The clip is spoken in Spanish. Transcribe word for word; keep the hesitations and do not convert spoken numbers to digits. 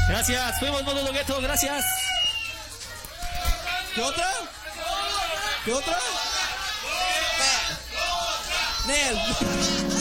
Gracias, fuimos Módulo Gueto, gracias. ¿Qué otra? ¿Qué otra? Nel.